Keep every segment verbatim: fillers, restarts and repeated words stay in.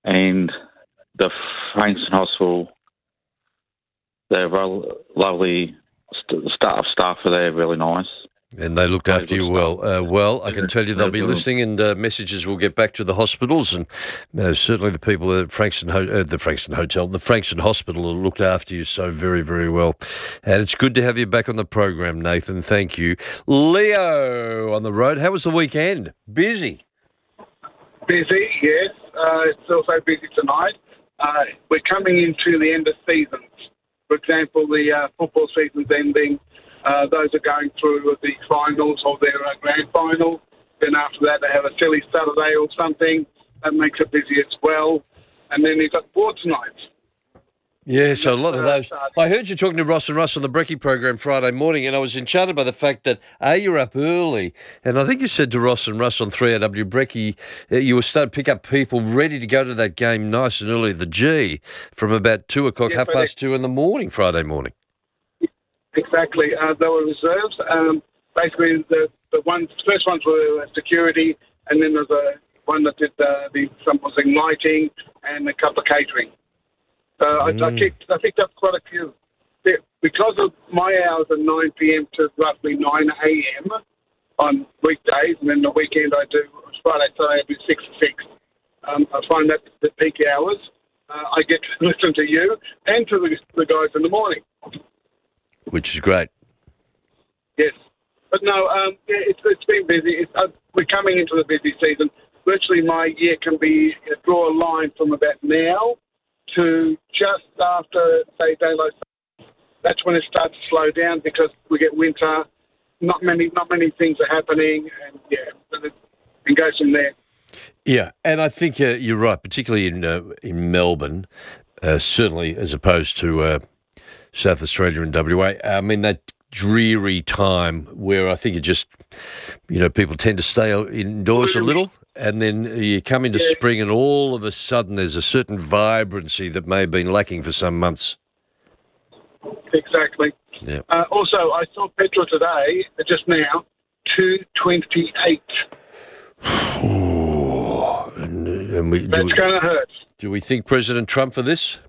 and the Frankston Hospital, they're well, lovely st- staff. Staff are there, really nice. And they looked Very after good you well. Uh, well, I can tell you they'll be Very good. listening, and uh, messages will get back to the hospitals, and uh, certainly the people at Frankston, Ho- uh, the Frankston Hotel, the Frankston Hospital, have looked after you so very, very well. And it's good to have you back on the program, Nathan. Thank you, Leo on the road. How was the weekend? Busy. Busy, yes. Uh, it's also busy tonight. Uh, we're coming into the end of seasons. For example, the uh, football season's ending. Uh, those are going through the finals or their uh, grand final. Then after that, they have a silly Saturday or something. That makes it busy as well. And then you've got sports nights. Yeah, so a lot of those. I heard you talking to Ross and Russ on the Brekkie program Friday morning, and I was enchanted by the fact that, A, you're up early, and I think you said to Ross and Russ on three A W Brekkie, uh, you were starting to pick up people ready to go to that game nice and early, the G, from about two o'clock, Yes, half I past two in the morning, Friday morning. Exactly. Uh, there were reserves. Um, basically, the, the ones, first ones were security, and then there's a one that did uh, the some was in lighting and a couple of catering. So mm. I, I, picked, I picked up quite a few. Because of my hours are nine p.m. to roughly nine a.m. on weekdays, and then the weekend I do Friday, Saturday, I do six to six. Um, I find that the peak hours. Uh, I get to listen to you and to the, the guys in the morning. Which is great. Yes. But no, um, yeah, it's, it's been busy. It's, uh, we're coming into the busy season. Virtually my year can be, uh, draw a line from about now to just after, say, daylight. That's when it starts to slow down because we get winter. Not many, not many things are happening, and yeah, and it, it goes from there. Yeah, and I think uh, you're right, particularly in uh, in Melbourne, uh, certainly as opposed to uh, South Australia and W A. I mean, that dreary time where I think it just, you know, people tend to stay indoors a little, and then you come into Yeah. spring and all of a sudden there's a certain vibrancy that may have been lacking for some months. Exactly. Yeah. Uh, also, I saw petrol today, uh, just now, two twenty-eight. Ooh, and, and we, do, That's we, going to hurt. do we think President Trump for this?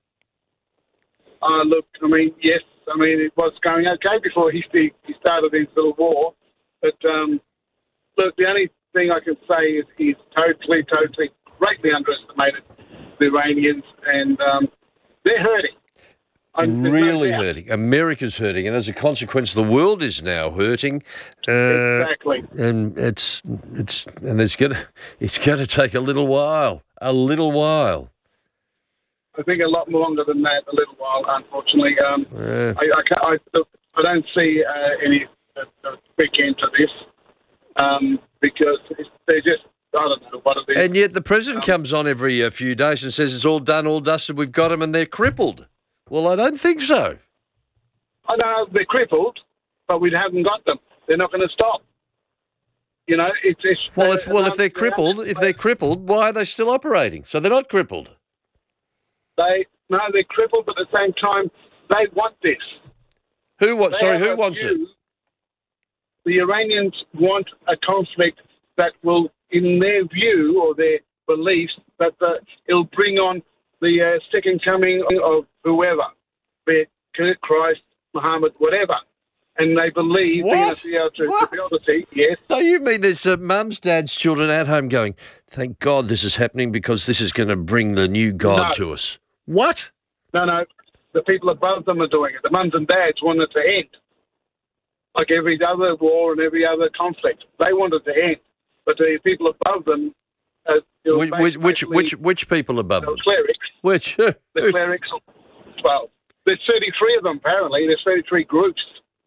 Uh, look, I mean, yes, I mean, it was going okay before he, he started his little war. But, um, look, the only thing I can say is he's totally, totally, greatly underestimated the Iranians, and um, they're hurting. I'm, Really no hurting. America's hurting, and as a consequence, the world is now hurting. Uh, Exactly. And it's it's and it's gonna it's gonna take a little while, a little while. I think a lot longer than that, a little while, unfortunately. Um, Uh, I, I, can't, I, I don't see uh, any uh, uh, quick end to this um, because it's, they're just, I don't know what it is. and yet the president Um, comes on every uh, few days and says it's all done, all dusted. We've got them, and they're crippled. Well, I don't think so. I know they're crippled, but we haven't got them. They're not going to stop. You know, it's... it's Well, if uh, well if um, they're crippled, if they're crippled, why are they still operating? So they're not crippled. They, no, they're crippled, but at the same time, they want this. Who what? They Sorry, have who a wants it? view- The Iranians want a conflict that will, in their view or their beliefs, that the, it'll bring on the uh, second coming of whoever, be it Christ, Muhammad, whatever. And they believe they're going What? to be able to, What? to be able to see, yes, So you mean there's uh, mums, dads, children at home going, thank God this is happening because this is going to bring the new God No. to us. What? no, no, the people above them are doing it. The mums and dads want it to end. Like every other war and every other conflict. They want it to end. But the people above them, uh, you know, Which, which, which, basically, which, which people above the them? clerics, Which? the clerics, well, there's thirty-three of them apparently. There's thirty-three groups.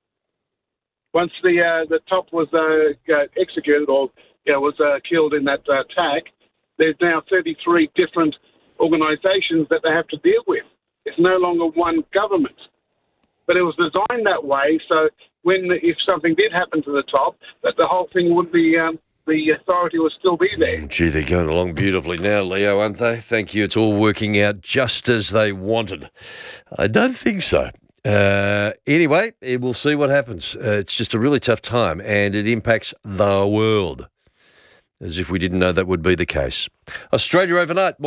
Once the uh, the top was uh, uh, executed or yeah, was uh, killed in that uh, attack, there's now thirty-three different organisations that they have to deal with. It's no longer one government. But it was designed that way so when if something did happen to the top, that the whole thing would be, um, the authority would still be there. Gee, they're going along beautifully now, Leo, aren't they? Thank you. It's all working out just as they wanted. I don't think so. Uh, anyway, eh, we'll see what happens. Uh, it's just a really tough time, and it impacts the world, as if we didn't know that would be the case. Australia overnight.